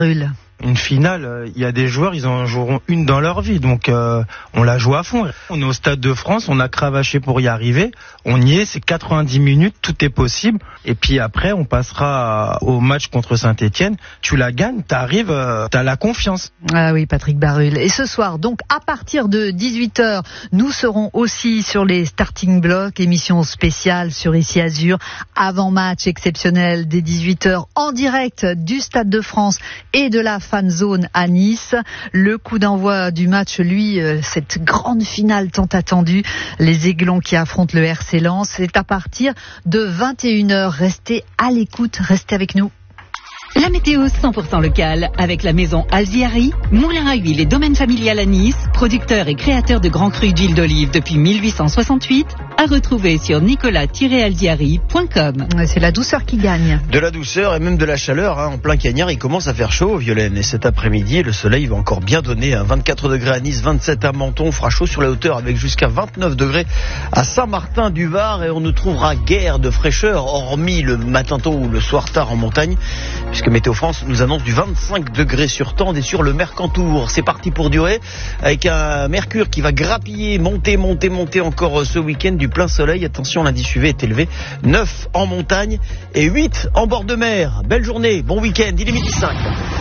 Une finale, il y a des joueurs, ils en joueront une dans leur vie, donc on la joue à fond. On est au Stade de France, on a cravaché pour y arriver, on y est, c'est 90 minutes, tout est possible. Et puis après, on passera au match contre Saint-Etienne. Tu la gagnes, t'arrives, t'as la confiance. Ah oui, Patrick Barruel. Et ce soir, donc à partir de 18h, nous serons aussi sur les starting blocks, émission spéciale sur Ici Azur, avant-match exceptionnel dès 18h en direct du Stade de France et de la fan zone à Nice. Le coup d'envoi du match, lui, cette grande finale tant attendue, les Aiglons qui affrontent le RC Lens, c'est à partir de 21h. Restez à l'écoute, restez avec nous. La météo 100% locale avec la maison Alziari, moulin à huile et domaine familial à Nice, producteur et créateur de grands crus d'huile d'olive depuis 1868, à retrouver sur nicolas-alziari.com. C'est la douceur qui gagne. De la douceur et même de la chaleur, en plein cagnard, il commence à faire chaud, Violaine. Et cet après-midi, le soleil va encore bien donner, 24 degrés à Nice, 27 à Menton, on fera chaud sur la hauteur avec jusqu'à 29 degrés à Saint-Martin-du-Var, et on ne trouvera guère de fraîcheur, hormis le matin tôt ou le soir tard en montagne, puisque Météo France nous annonce du 25 degrés sur Tende et sur le Mercantour. C'est parti pour durer, avec un mercure qui va grappiller, monter encore ce week-end du plein soleil. Attention, l'indice UV est élevé, 9 en montagne et 8 en bord de mer. Belle journée, bon week-end, il est 12h05.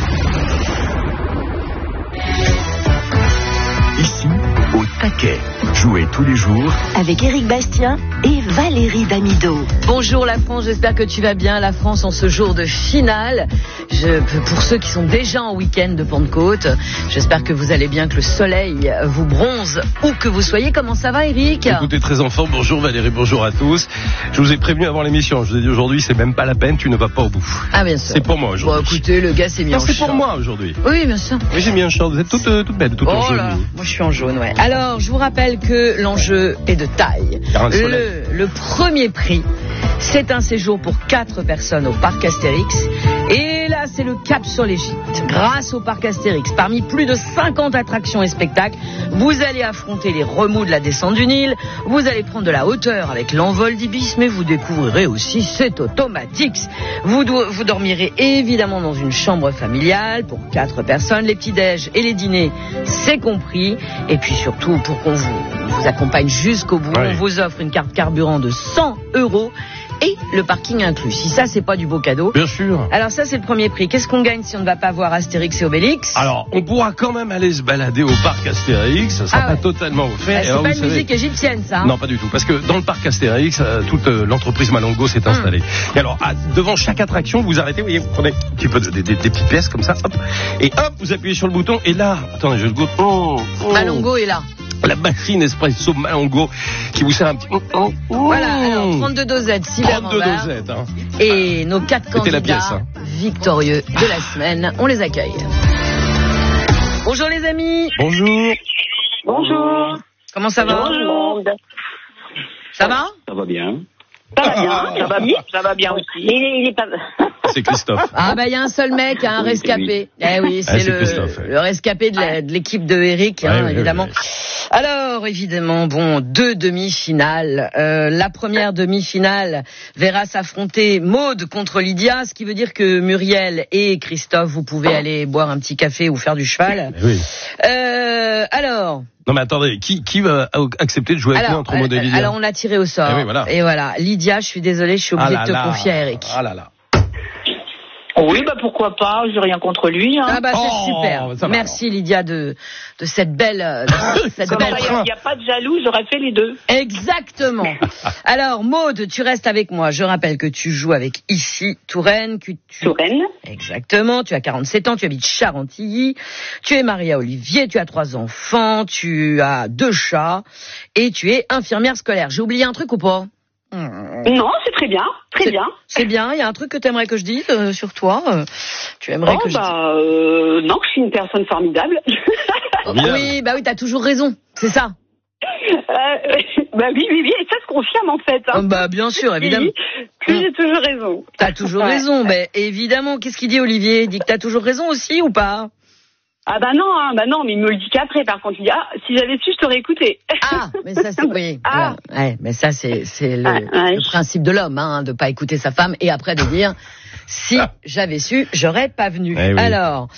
Ici, au taquet. Jouez tous les jours avec Éric Bastien et Valérie Damido. Bonjour la France, j'espère que tu vas bien. La France en ce jour de finale. Pour ceux qui sont déjà en week-end de Pentecôte, j'espère que vous allez bien, que le soleil vous bronze où que vous soyez. Comment ça va, Éric ? Écoutez, très en forme. Bonjour Valérie, bonjour à tous. Je vous ai prévenu avant l'émission. Je vous ai dit aujourd'hui, c'est même pas la peine, tu ne vas pas au bout. Ah bien sûr. C'est pour moi aujourd'hui. Bon, écoutez, le gars s'est mis en c'est short. pour moi aujourd'hui. Oui, bien sûr. Oui, j'ai mis un short. Vous êtes toutes belles, toutes en jaune. Moi, je suis en jaune, ouais. Alors, je vous rappelle que l'enjeu est de taille. Le premier prix, c'est un séjour pour 4 personnes au parc Astérix. Et là, c'est le cap sur l'Égypte. Grâce au parc Astérix, parmi plus de 50 attractions et spectacles, vous allez affronter les remous de la descente du Nil, vous allez prendre de la hauteur avec l'envol d'Ibis, mais vous découvrirez aussi cet Automatix. Vous dormirez évidemment dans une chambre familiale pour 4 personnes. Les petits-déj et les dîners, c'est compris. Et puis surtout, pour qu'on vous accompagne jusqu'au bout, on vous offre une carte carburant de 100 € et le parking inclus. Si ça, c'est pas du beau cadeau. Bien sûr. Alors ça, c'est le premier prix. Qu'est-ce qu'on gagne si on ne va pas voir Astérix et Obélix ? Alors, on pourra quand même aller se balader au parc Astérix. Ça sera pas totalement offert. C'est pas une musique égyptienne, ça. Non, pas du tout. Parce que dans le parc Astérix, toute l'entreprise Malongo s'est installée. Et alors, devant chaque attraction, vous arrêtez, vous voyez, vous prenez un petit peu des petites pièces comme ça, hop, et hop, vous appuyez sur le bouton, et là, attendez, je le goûte. Malongo est là. La machine espresso Malongo qui vous sert un petit... Voilà, alors 32 dosettes, 6 verres en 32 verre. dosettes, Et nos 4 candidats la pièce, victorieux de la semaine, on les accueille. Bonjour les amis. Bonjour. Bonjour. Comment ça va ? Bonjour. Ça va ? Ça va bien. Ça va bien aussi. Il est pas... C'est Christophe. Ah bah il y a un seul mec, un rescapé. Eh oui, c'est le rescapé de l'équipe de Eric, évidemment. Oui. Alors évidemment, bon, 2 demi-finales. La première demi-finale verra s'affronter Maude contre Lydia, ce qui veut dire que Muriel et Christophe, vous pouvez aller boire un petit café ou faire du cheval. Oui. Alors. Non mais attendez, qui va accepter de jouer avec nous entre Maude et Lydia ? Alors on a tiré au sort. Et voilà. Lydia, je suis désolée, je suis obligée de te confier à Eric. Ah là là. Oui, pourquoi pas, j'ai rien contre lui. Ah bah c'est super. Merci Lydia de cette belle... Il n'y a pas de jaloux, j'aurais fait les deux. Exactement. Alors Maude, tu restes avec moi. Je rappelle que tu joues avec Ici Touraine. Touraine. Exactement, tu as 47 ans, tu habites Chantilly. Tu es mariée à Olivier, tu as 3 enfants, tu as 2 chats et tu es infirmière scolaire. J'ai oublié un truc ou pas ? Non, c'est très bien, bien. C'est bien, il y a un truc que tu aimerais que je dise sur toi tu aimerais que je dise... non, je suis une personne formidable. Oui, t'as toujours raison, c'est ça. Oui, et ça se confirme en fait. Bah bien sûr, évidemment. J'ai toujours raison. T'as toujours raison, évidemment. Qu'est-ce qu'il dit Olivier ? Il dit que t'as toujours raison aussi ou pas ? Ah non, mais il me le dit qu'après. Par contre, il dit si j'avais su, je t'aurais écouté. Mais ça c'est mais ça c'est le principe de l'homme, de pas écouter sa femme et après de dire si j'avais su, j'aurais pas venu. Alors,